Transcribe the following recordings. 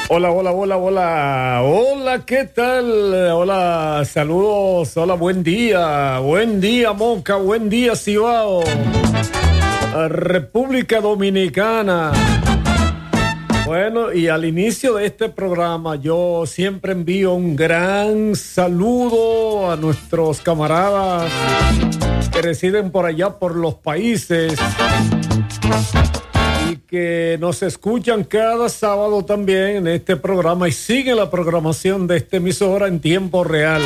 Hola, hola, hola, hola. Hola, ¿qué tal? Hola, saludos. Hola, buen día. Buen día, Moca. Buen día, Cibao. República Dominicana. Bueno, y al inicio de este programa yo siempre envío un gran saludo a nuestros camaradas que residen por allá por los países y que nos escuchan cada sábado también en este programa y siguen la programación de esta emisora en tiempo real.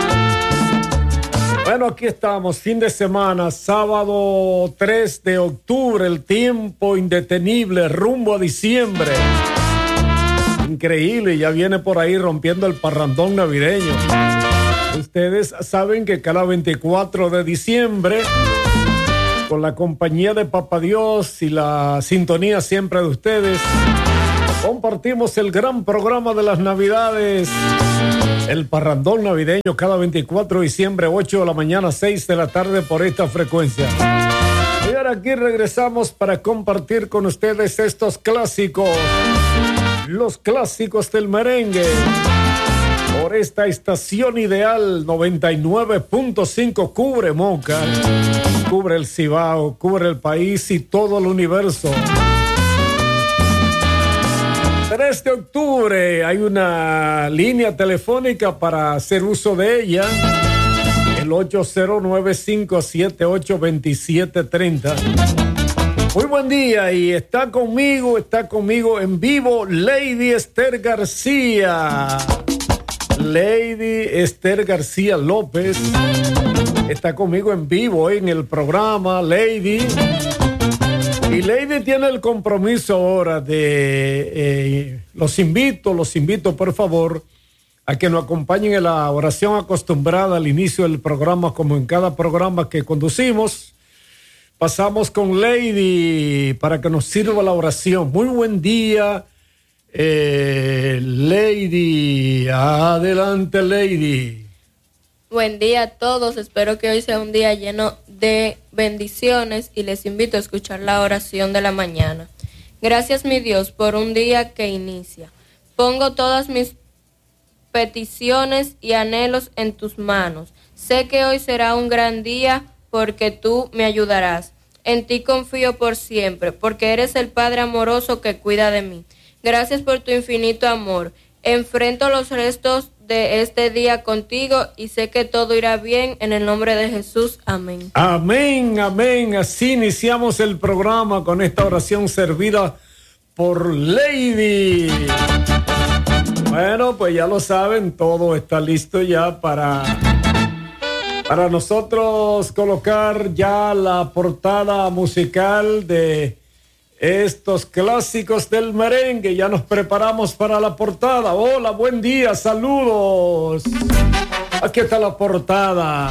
Bueno, aquí estamos, fin de semana, sábado 3 de octubre, el tiempo indetenible, rumbo a diciembre. Increíble, ya viene por ahí rompiendo el parrandón navideño. Ustedes saben que cada 24 de diciembre, con la compañía de Papá Dios y la sintonía siempre de ustedes, compartimos el gran programa de las Navidades, el parrandón navideño, cada 24 de diciembre, 8 de la mañana, 6 de la tarde por esta frecuencia. Y ahora aquí regresamos para compartir con ustedes estos clásicos, los clásicos del merengue, por esta estación ideal 99.5, cubre Moca, cubre el Cibao, cubre el país y todo el universo. 3 de octubre hay una línea telefónica para hacer uso de ella, el 809-578-2730. Muy buen día, y está conmigo en vivo Lady Esther García. Lady Esther García López está conmigo en vivo en el programa, Lady. Y Lady tiene el compromiso ahora de, los invito por favor a que nos acompañen en la oración acostumbrada al inicio del programa, como en cada programa que conducimos. Pasamos con Lady para que nos sirva la oración. Muy buen día, Lady. Adelante, Lady. Buen día a todos, espero que hoy sea un día lleno de bendiciones y les invito a escuchar la oración de la mañana. Gracias, mi Dios, por un día que inicia. Pongo todas mis peticiones y anhelos en tus manos. Sé que hoy será un gran día porque tú me ayudarás. En ti confío por siempre, porque eres el Padre amoroso que cuida de mí. Gracias por tu infinito amor. Enfrento los restos de este día contigo y sé que todo irá bien en el nombre de Jesús. Amén. Amén, amén. Así iniciamos el programa con esta oración servida por Lady. Bueno, pues ya lo saben, todo está listo ya para nosotros colocar ya la portada musical de estos clásicos del merengue. Ya nos preparamos para la portada. Hola, buen día, saludos. Aquí está la portada.